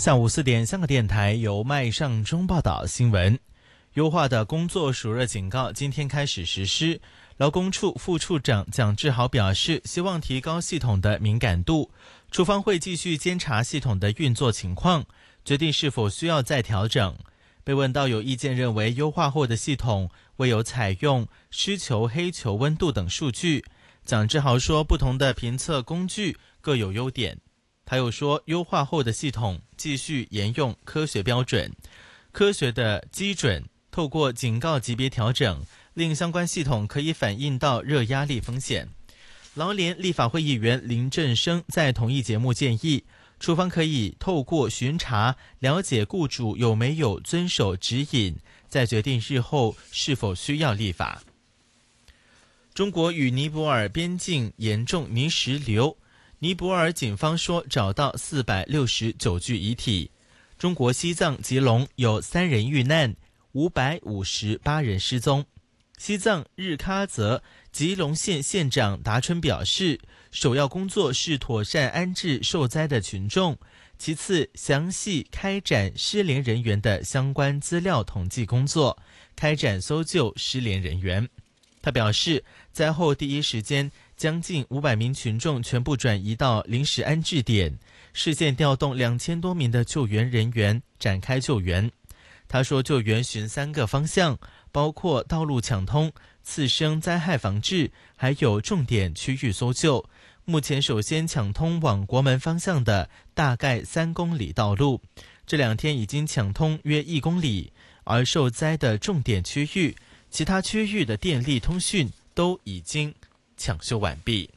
下午4点，香港电台由麦尚中报道新闻。优化的工作暑热警告今天开始实施。劳工处副处长蒋志豪表示，希望提高系统的敏感度，处方会继续监察系统的运作情况，决定是否需要再调整。被问到有意见认为优化后的系统未有采用湿球、黑球温度等数据，蒋志豪说，不同的评测工具各有优点。他又说，优化后的系统继续沿用科学标准，科学的基准，透过警告级别调整，令相关系统可以反映到热压力风险。劳联立法会议员林振升在同一节目建议，处方可以透过巡查了解雇主有没有遵守指引，再决定日后是否需要立法。中国与尼泊尔边境严重泥石流，尼泊尔警方说找到469具遗体。中国西藏吉隆有3人遇难，558人失踪。西藏日喀则吉隆县县长达春表示，首要工作是妥善安置受灾的群众，其次详细开展失联人员的相关资料统计工作，开展搜救失联人员。他表示，灾后第一时间将近500名群众全部转移到临时安置点，事先调动2000多名的救援人员展开救援。他说，救援循3个方向，包括道路抢通、次生灾害防治，还有重点区域搜救。目前首先抢通往国门方向的大概3公里道路，这2天已经抢通约1公里，而受灾的重点区域，其他区域的电力通讯都已经抢修完毕。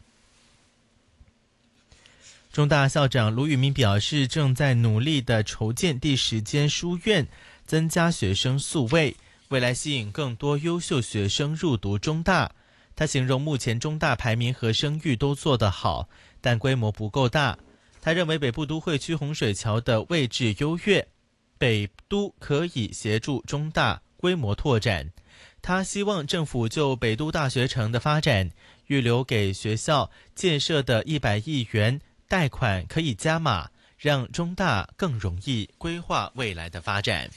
中大校长卢宇明表示，正在努力地筹建第10间书院，增加学生宿位，未来吸引更多优秀学生入读中大。他形容目前中大排名和声誉都做得好，但规模不够大。他认为北部都会区洪水桥的位置优越，北都可以协助中大规模拓展。他希望政府就北都大学城的发展预留给学校建设的100亿元贷款可以加码，让中大更容易规划未来的发展。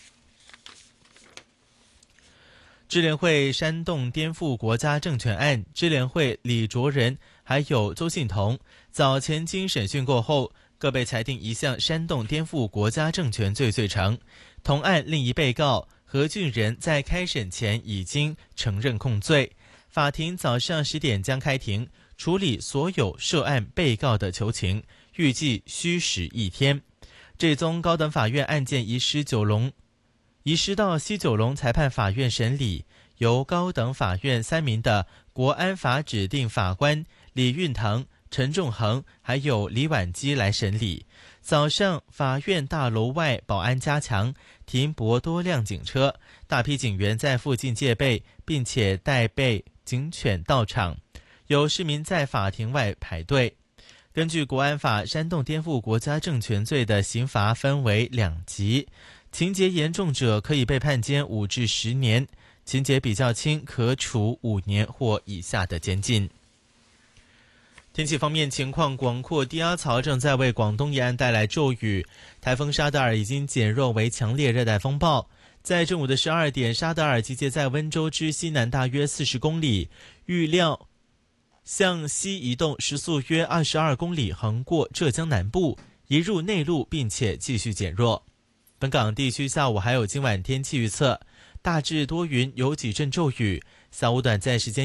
支联会煽动颠覆国家政权案，支联会李卓人还有邹信同早前经审讯过后，各被裁定一项煽动颠覆国家政权罪成。同案另一被告何俊仁在开审前已经承认控罪。法庭早上10点将开庭，处理所有涉案被告的求情，预计需时1天。这宗高等法院案件移师到西九龙裁判法院审理，由高等法院3名的国安法指定法官李运腾、陈仲恒还有李婉基来审理。早上法院大楼外保安加强，停泊多辆警车，大批警员在附近戒备，并且带备警犬到场，有市民在法庭外排队。根据国安法，煽动颠覆国家政权罪的刑罚分为2级，情节严重者可以被判监5至10年，情节比较轻可处5年或以下的监禁。天气方面情况广阔，低压槽正在为广东沿岸带来骤雨，台风沙德尔已经减弱为强烈热带风暴。在正午的12点，沙德尔集结在温州之西南大约40公里，预料向西移动，时速约22公里，横过浙江南部，移入内陆，并且继续减弱。本港地区下午还有今晚天气预测，大致多云，有几阵骤雨，下午短暂时间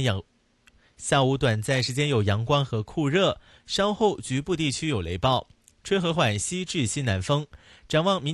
有阳光和酷热，稍后局部地区有雷暴，吹和缓西至西南风。展望明